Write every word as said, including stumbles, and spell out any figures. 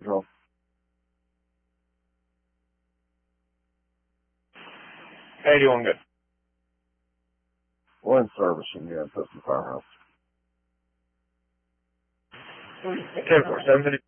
Central. eighty-one good. We're in service in the Tustin Firehouse. ten four, seven fifty.